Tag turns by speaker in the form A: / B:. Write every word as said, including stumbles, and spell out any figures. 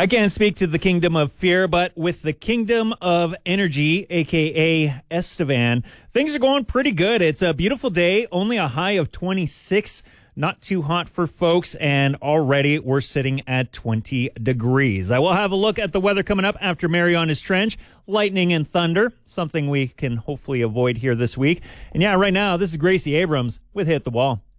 A: I can't speak to the kingdom of fear, but with the kingdom of energy, a k a. Estevan, things are going pretty good. It's a beautiful day, only a high of twenty-six, not too hot for folks, and already we're sitting at twenty degrees. I will have a look at the weather coming up after Marianas Trench, lightning and thunder, something we can hopefully avoid here this week. And yeah, right now, this is Gracie Abrams with Hit the Wall.